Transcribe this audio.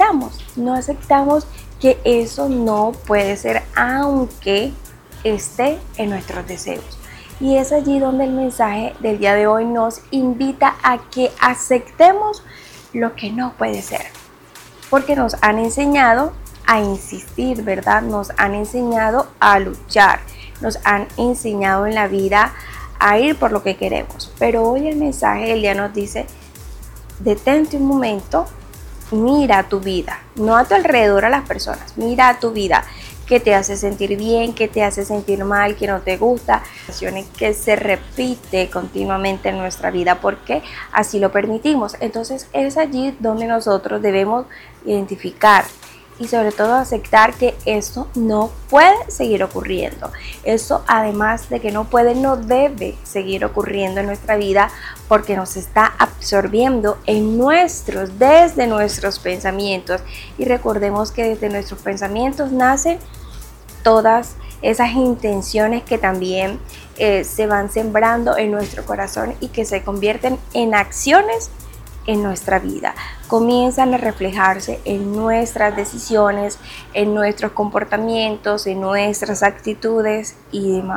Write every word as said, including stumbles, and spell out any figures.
aceptamos, no aceptamos que eso no puede ser aunque esté en nuestros deseos. Y es allí donde el mensaje del día de hoy nos invita a que aceptemos lo que no puede ser. Porque nos han enseñado a insistir, ¿verdad? Nos han enseñado a luchar, nos han enseñado en la vida a ir por lo que queremos. Pero hoy el mensaje del día nos dice, detente un momento, mira a tu vida, no a tu alrededor a las personas, mira a tu vida. ¿Qué te hace sentir bien? ¿Qué te hace sentir mal? ¿Qué no te gusta? Situaciones que se repite continuamente en nuestra vida porque así lo permitimos. Entonces es allí donde nosotros debemos identificar y sobre todo aceptar que esto no puede seguir ocurriendo. Eso, además de que no puede, no debe seguir ocurriendo en nuestra vida porque nos está absorbiendo en nuestros, desde nuestros pensamientos. Y recordemos que desde nuestros pensamientos nacen todas esas intenciones que también eh, se van sembrando en nuestro corazón y que se convierten en acciones en nuestra vida, comienzan a reflejarse en nuestras decisiones, en nuestros comportamientos, en nuestras actitudes y demás.